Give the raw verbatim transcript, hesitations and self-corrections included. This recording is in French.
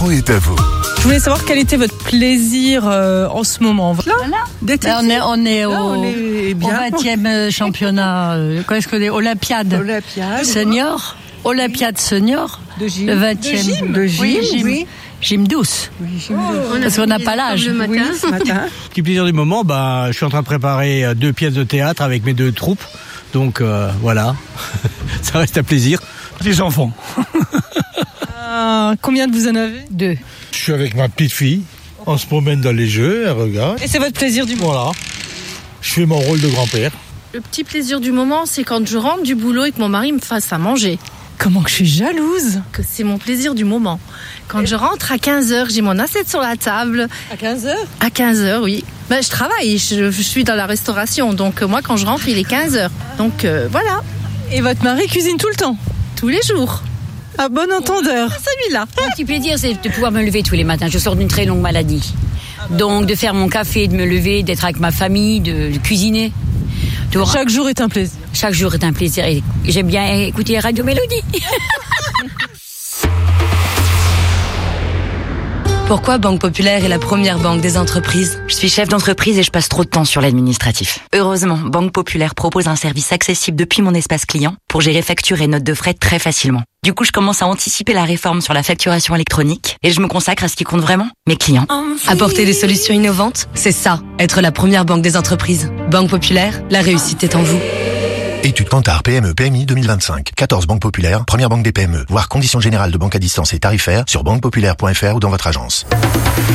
micro est à vous. Je voulais savoir quel était votre plaisir euh, en ce moment. Là, d'être Là, on est, on est Là, au, on est bien. au vingtième championnat, euh, qu'est-ce que les Olympiades Olympiade. senior, Olympiade senior, De gym. le vingtième. De gym. De Oui, gym, oui. Gym douce. Oui, gym de- Parce qu'on n'a pas l'âge. Oui, ce matin. Petit plaisir du moment, bah, je suis en train de préparer euh, deux pièces de théâtre avec mes deux troupes. Donc euh, voilà, ça reste un plaisir. Les enfants. Euh, combien de vous en avez? Deux. Je suis avec ma petite fille. On se promène dans les jeux, elle regarde. Et c'est votre plaisir du moment. Voilà. Je fais mon rôle de grand-père. Le petit plaisir du moment, c'est quand je rentre du boulot et que mon mari me fasse à manger. Comment que je suis jalouse. Que c'est mon plaisir du moment. Quand je rentre à quinze heures, j'ai mon assiette sur la table. À quinze heures? À quinze heures, oui. Ben, je travaille, je, je suis dans la restauration. Donc euh, moi, quand je rentre, il est quinze heures. Donc euh, voilà, Et votre mari cuisine tout le temps? tous les jours. À bon entendeur. Celui-là. Mon petit plaisir, c'est de pouvoir me lever tous les matins. Je sors d'une très longue maladie. Donc, de faire mon café, de me lever, d'être avec ma famille, de, de cuisiner. De- Chaque jour est un plaisir. Chaque jour est un plaisir. Et j'aime bien écouter Radio Mélodie. Pourquoi Banque Populaire est la première banque des entreprises? Je suis chef d'entreprise et je passe trop de temps sur l'administratif. Heureusement, Banque Populaire propose un service accessible depuis mon espace client pour gérer factures et notes de frais très facilement. Du coup, je commence à anticiper la réforme sur la facturation électronique et je me consacre à ce qui compte vraiment, mes clients. Apporter des solutions innovantes, c'est ça, être la première banque des entreprises. Banque Populaire, la réussite est en vous. Étude Kantar P M E P M I deux mille vingt-cinq. quatorze banques populaires, première banque des P M E. Voir conditions générales de banque à distance et tarifaires sur banque populaire point f r ou dans votre agence.